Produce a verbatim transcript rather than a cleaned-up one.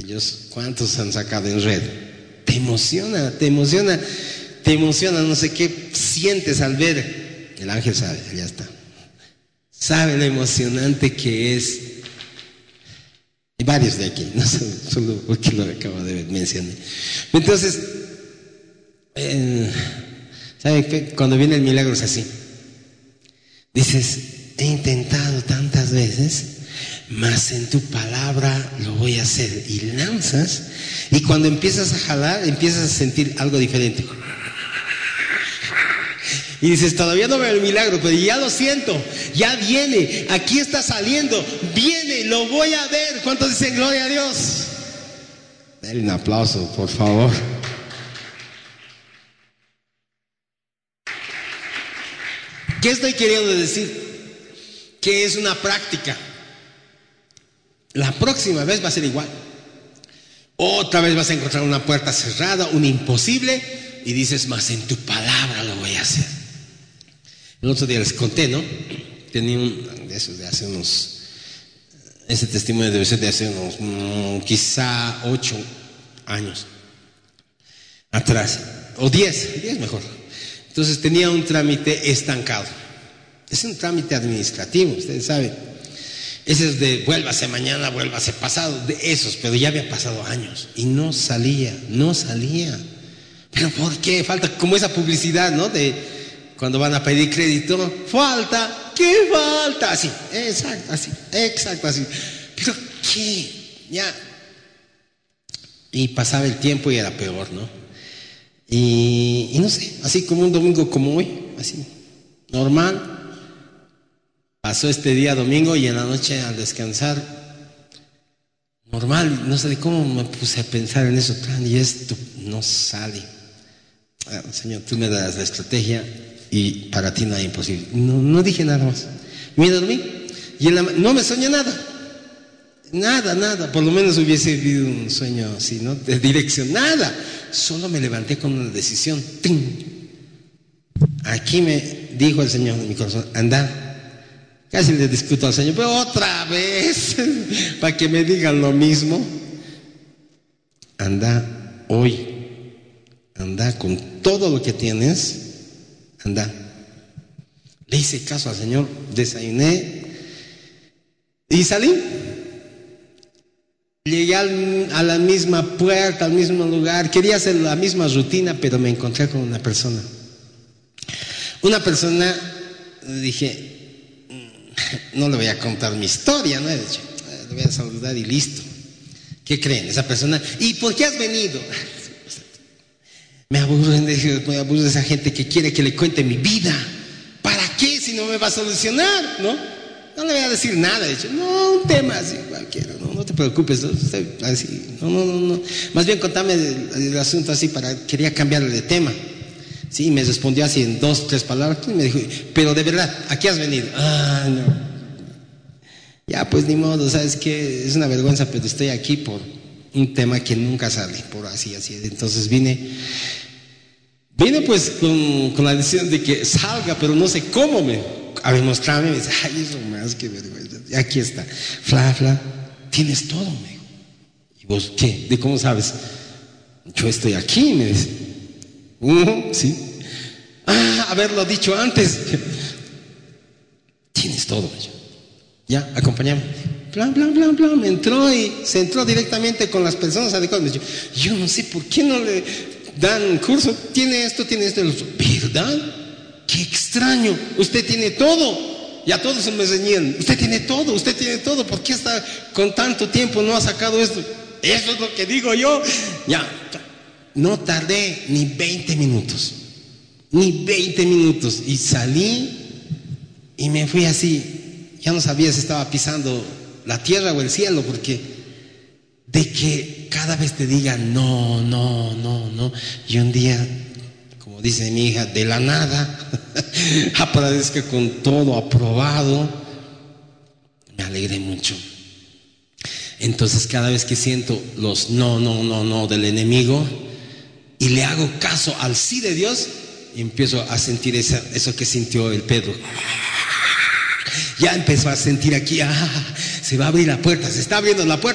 Ellos, ¿cuántos han sacado en red? Te emociona, te emociona, te emociona, no sé qué sientes al ver. El ángel sabe, ya está. Sabe lo emocionante que es. Hay varios de aquí, no solo porque lo acabo de mencionar. Entonces, eh, ¿sabe qué? Cuando viene el milagro es así. Dices, he intentado tantas veces, mas en tu palabra lo voy a hacer. Y lanzas, y cuando empiezas a jalar, empiezas a sentir algo diferente. Y dices, todavía no veo el milagro, pero ya lo siento, ya viene, aquí está saliendo, viene, lo voy a ver. ¿Cuántos dicen gloria a Dios? Denle un aplauso, por favor. ¿Qué estoy queriendo decir? Que es una práctica. La próxima vez va a ser igual. Otra vez vas a encontrar una puerta cerrada, un imposible, y dices, más en tu palabra lo voy a hacer. El otro día les conté, ¿no? Tenía un de esos de hace unos, ese testimonio debe ser de hace unos, mmm, quizá ocho años atrás, o diez, diez mejor. Entonces tenía un trámite estancado. Es un trámite administrativo, ustedes saben. Ese es de vuélvase mañana, vuélvase pasado, de esos, pero ya había pasado años y no salía, no salía. ¿Pero por qué? Falta como esa publicidad, ¿no? De cuando van a pedir crédito, falta, ¿qué falta? Así, exacto, así, exacto, así. ¿Pero qué? Ya. Y pasaba el tiempo y era peor, ¿no? Y, y no sé, así como un domingo como hoy, así, normal. Pasó este día domingo y en la noche al descansar, normal, no sé de cómo me puse a pensar en eso, y esto no sale. Ah, Señor, tú me das la estrategia y para ti no hay imposible. No, no dije nada más. Me dormí y en la, no me soñé nada. Nada, nada. Por lo menos hubiese vivido un sueño así, ¿no? De dirección. Nada. Solo me levanté con una decisión. ¡Ting! Aquí me dijo el Señor en mi corazón, anda. Casi le discuto al Señor, pero otra vez, para que me digan lo mismo. Anda hoy. Anda con todo lo que tienes. Anda. Le hice caso al Señor, desayuné y salí. Llegué al, a la misma puerta, al mismo lugar. Quería hacer la misma rutina, pero me encontré con una persona. Una persona, dije, no le voy a contar mi historia, ¿no? Le voy a saludar y listo. ¿Qué creen? Esa persona, ¿y por qué has venido? Me aburre, me aburre esa gente que quiere que le cuente mi vida. ¿Para qué si no me va a solucionar? ¿No? No le voy a decir nada. He dicho, no, un tema así, cualquiera, no, no te preocupes. No, así, no, no, no, no. Más bien contame el, el asunto así para, quería cambiarle de tema. Sí, me respondió así en dos, tres palabras y me dijo, pero de verdad, ¿a qué has venido? Ah, no. Ya, pues ni modo, ¿sabes qué? Es una vergüenza, pero estoy aquí por un tema que nunca sale, por así, así. Entonces vine, vine pues con, con la decisión de que salga, pero no sé cómo me, a demostrarme, me dice, ay, eso más que vergüenza. Y aquí está, fla, fla, tienes todo, me dijo. ¿Y vos qué? ¿De cómo sabes? Yo estoy aquí, me dice. Uh, sí. Ah, haberlo dicho antes. Tienes todo, me dijo. Ya, acompáñame. Plan, plan, plan, plan, me entró y se entró directamente con las personas adecuadas. Me dijo, yo no sé por qué no le dan curso. Tiene esto, tiene esto. ¿Verdad? Qué extraño. Usted tiene todo. Ya todos se me reñían. Usted tiene todo, usted tiene todo. ¿Por qué está con tanto tiempo no ha sacado esto? Eso es lo que digo yo. Ya, no tardé ni veinte minutos. Ni veinte minutos. Y salí y me fui así. Ya no sabía si estaba pisando la tierra o el cielo, porque de que cada vez te digan no, no, no, no, y un día, como dice mi hija, de la nada, aparezca con todo aprobado, me alegré mucho. Entonces cada vez que siento los no, no, no, no del enemigo y le hago caso al sí de Dios, y empiezo a sentir esa, eso que sintió el Pedro. Ya empezó a sentir aquí, ah, se va a abrir la puerta, se está abriendo la puerta.